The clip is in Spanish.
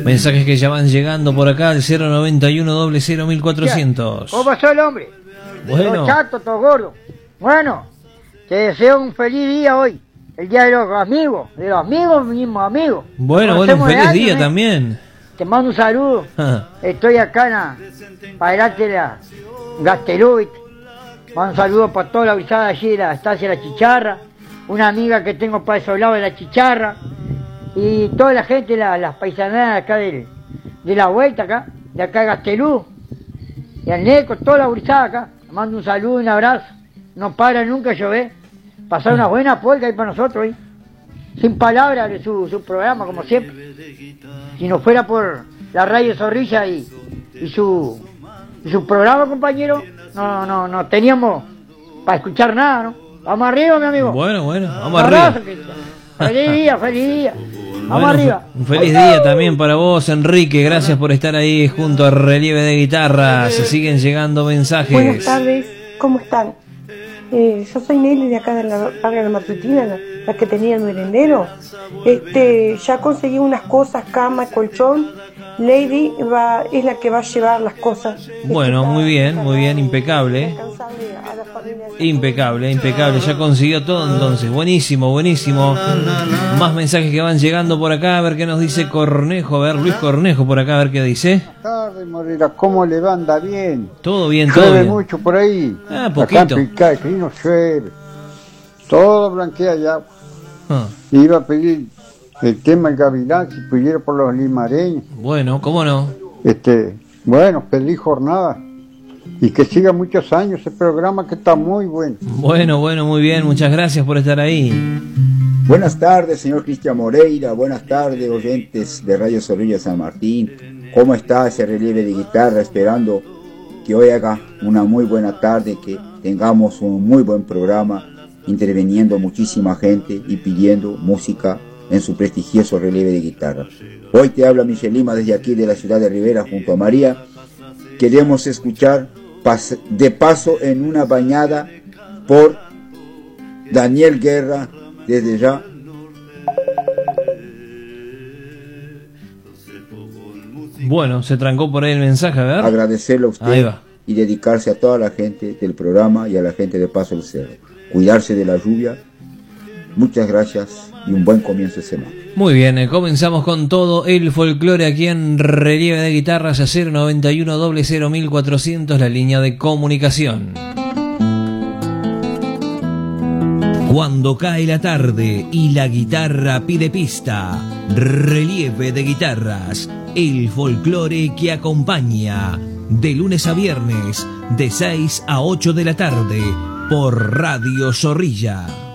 Mensajes que ya van llegando por acá al 091 00 1400. ¿Cómo pasó el hombre? Bueno. Todo chato, todo gordo. Bueno, te deseo un feliz día hoy. El día de los amigos mismos amigos. Bueno, un feliz día también. Te mando un saludo. Estoy acá para adelante de la Gastelubit. Mando un saludo para toda la guisada allí de la estancia de la Chicharra. Una amiga que tengo para esos lados de la Chicharra. Y toda la gente, las paisanadas acá de la vuelta acá, de acá de Gastelú. Y al Neco, toda la guisada acá. Le mando un saludo, un abrazo. No para nunca llover. Pasar una buena polka ahí para nosotros ahí. Sin palabras de su programa, como siempre. Si no fuera por la radio Zorrilla y su programa, compañero, no teníamos para escuchar nada, ¿no? Vamos arriba, mi amigo. Bueno, vamos arriba. Feliz día. Vamos Bueno, arriba. Un feliz día también para vos, Enrique. Gracias por estar ahí junto a Relieve de Guitarras. Se siguen llegando mensajes. Buenas tardes, ¿cómo están? Yo soy Nelly de acá de la barrio de la Matutina, la que tenía el merendero. Ya conseguí unas cosas, cama, colchón. Lady es la que va a llevar las cosas. Bueno, muy bien, impecable. Impecable. Ya consiguió todo entonces. Buenísimo. Más mensajes que van llegando por acá. A ver qué nos dice Cornejo. A ver, Luis Cornejo por acá, a ver qué dice. Buenas tardes, Morera. ¿Cómo le va? ¿Anda bien? Todo bien. Llueve mucho por ahí. Poquito. Acá en Picay, que no llueve. Todo blanquea ya. Iba a pedir el tema del gavilán, si pudiera por los limareños. Bueno, ¿cómo no? Bueno, feliz jornada. Y que siga muchos años ese programa que está muy bueno. Bueno, muy bien. Muchas gracias por estar ahí. Buenas tardes, señor Cristian Moreira. Buenas tardes, oyentes de Radio Zorrilla San Martín. ¿Cómo está ese relieve de guitarra? Esperando que hoy haga una muy buena tarde, que tengamos un muy buen programa, interviniendo muchísima gente y pidiendo música en su prestigioso relieve de guitarra. Hoy te habla Michel Lima desde aquí de la ciudad de Rivera junto a María. Queremos escuchar De Paso en una Bañada por Daniel Guerra desde ya. Bueno, se trancó por ahí el mensaje, a ver. Agradecerle a usted y dedicarse a toda la gente del programa y a la gente de Paso del Cerro. Cuidarse de la lluvia. Muchas gracias y un buen comienzo de semana. Muy bien, comenzamos con todo el folclore aquí en Relieve de Guitarras a 091 00 1400, la línea de comunicación. Cuando cae la tarde y la guitarra pide pista, Relieve de Guitarras, el folclore que acompaña de lunes a viernes de 6 a 8 de la tarde por Radio Zorrilla.